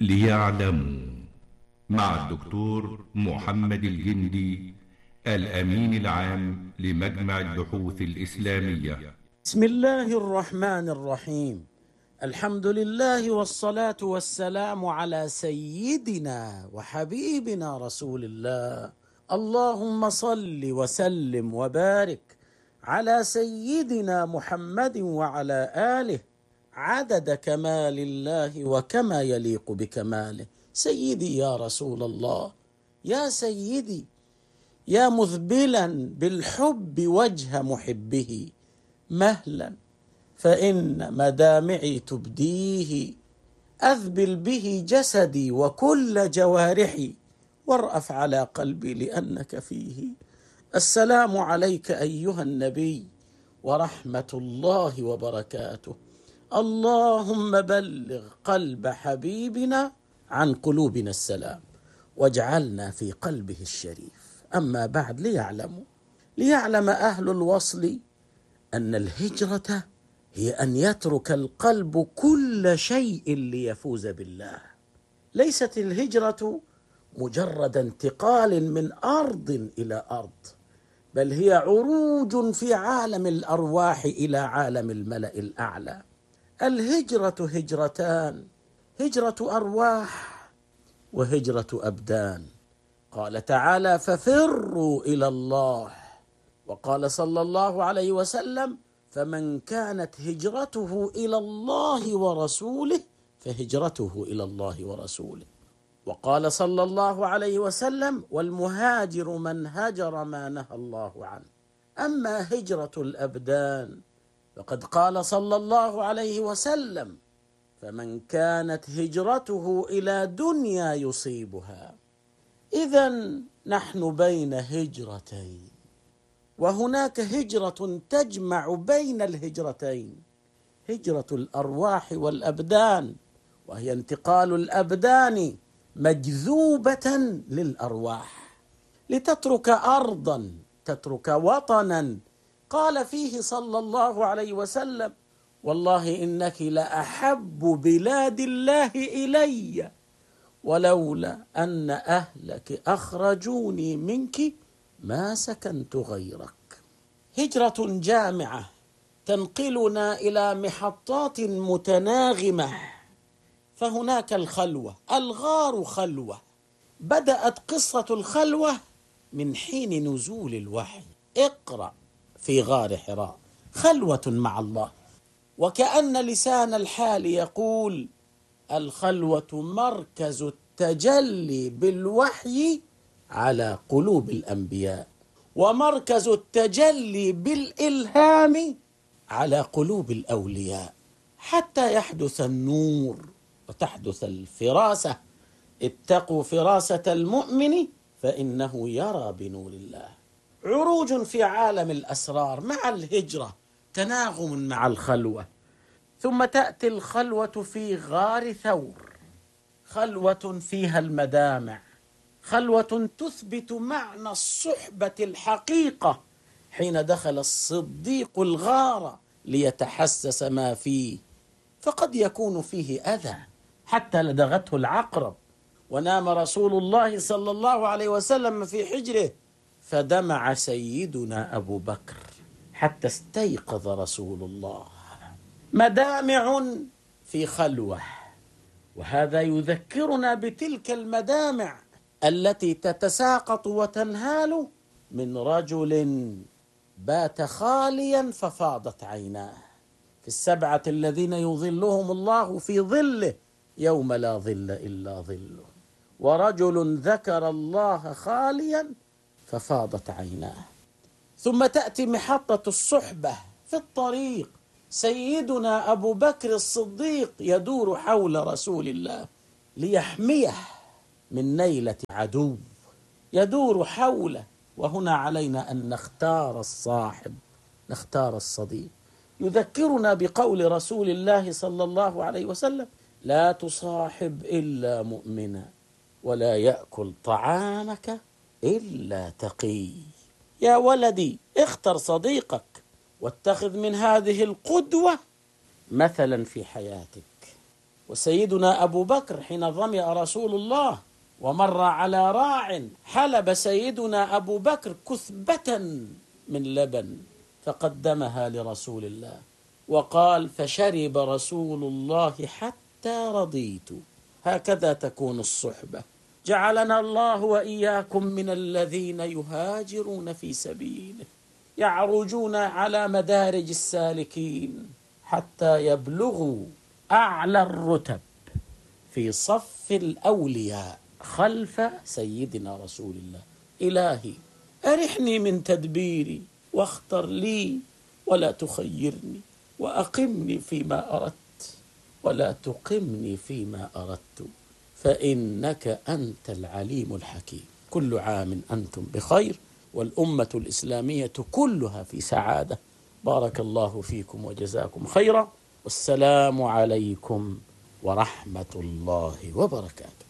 ليعلموا مع الدكتور محمد الجندي الأمين العام لمجمع البحوث الإسلامية. بسم الله الرحمن الرحيم. الحمد لله والصلاة والسلام على سيدنا وحبيبنا رسول الله. اللهم صل وسلم وبارك على سيدنا محمد وعلى آله عدد كمال الله وكما يليق بكماله. سيدي يا رسول الله، يا سيدي، يا مذبلا بالحب وجه محبه، مهلا فإن مدامعي تبديه، أذبل به جسدي وكل جوارحي، وارأف على قلبي لأنك فيه. السلام عليك أيها النبي ورحمة الله وبركاته. اللهم بلغ قلب حبيبنا عن قلوبنا السلام، واجعلنا في قلبه الشريف. أما بعد، ليعلم أهل الوصل أن الهجرة هي أن يترك القلب كل شيء ليفوز بالله. ليست الهجرة مجرد انتقال من أرض إلى أرض، بل هي عروج في عالم الأرواح إلى عالم الملأ الأعلى. الهجرة هجرتان: هجرة أرواح وهجرة أبدان. قال تعالى: ففروا إلى الله. وقال صلى الله عليه وسلم: فمن كانت هجرته إلى الله ورسوله فهجرته إلى الله ورسوله. وقال صلى الله عليه وسلم: والمهاجر من هجر ما نهى الله عنه. أما هجرة الأبدان فقد قال صلى الله عليه وسلم: فمن كانت هجرته إلى دنيا يصيبها. إذن نحن بين هجرتين، وهناك هجرة تجمع بين الهجرتين: هجرة الأرواح والأبدان، وهي انتقال الأبدان مجذوبة للأرواح، لتترك أرضا، تترك وطنا قال فيه صلى الله عليه وسلم: والله إنك لأحب بلاد الله إلي، ولولا أن أهلك أخرجوني منك ما سكنت غيرك. هجرة جامعة تنقلنا إلى محطات متناغمة. فهناك الخلوة، الغار خلوة. بدأت قصة الخلوة من حين نزول الوحي: اقرأ في غار حراء، خلوة مع الله. وكأن لسان الحال يقول: الخلوة مركز التجلي بالوحي على قلوب الأنبياء، ومركز التجلي بالإلهام على قلوب الأولياء، حتى يحدث النور وتحدث الفراسة. اتقوا فراسة المؤمن فإنه يرى بنور الله. عروج في عالم الأسرار مع الهجرة، تناغم مع الخلوة. ثم تأتي الخلوة في غار ثور، خلوة فيها المدامع، خلوة تثبت معنى الصحبة الحقيقة. حين دخل الصديق الغار ليتحسس ما فيه، فقد يكون فيه أذى حتى لدغته العقرب، ونام رسول الله صلى الله عليه وسلم في حجره، فدمع سيدنا أبو بكر حتى استيقظ رسول الله. مدامع في خلوة، وهذا يذكرنا بتلك المدامع التي تتساقط وتنهال من رجل بات خاليا ففاضت عيناه، في السبعة الذين يظلهم الله في ظله يوم لا ظل إلا ظله. ورجل ذكر الله خاليا ففاضت عيناه. ثم تأتي محطة الصحبة في الطريق: سيدنا أبو بكر الصديق يدور حول رسول الله ليحميه من نيلة عدو، يدور حوله. وهنا علينا أن نختار الصاحب، نختار الصديق. يذكرنا بقول رسول الله صلى الله عليه وسلم: لا تصاحب إلا مؤمنا، ولا يأكل طعامك إلا تقي. يا ولدي، اختر صديقك واتخذ من هذه القدوة مثلا في حياتك. وسيدنا أبو بكر حين ظمأ رسول الله ومر على راع، حلب سيدنا أبو بكر كثبة من لبن فقدمها لرسول الله وقال: فشرب رسول الله حتى رضيت. هكذا تكون الصحبة. جعلنا الله وإياكم من الذين يهاجرون في سبيله، يعرجون على مدارج السالكين حتى يبلغوا أعلى الرتب في صف الأولياء خلف سيدنا رسول الله. إلهي أرحني من تدبيري واختر لي ولا تخيرني، وأقمني فيما أردت ولا تقمني فيما أردت، فإنك أنت العليم الحكيم. كل عام أنتم بخير، والأمة الإسلامية كلها في سعادة. بارك الله فيكم وجزاكم خيرا، والسلام عليكم ورحمة الله وبركاته.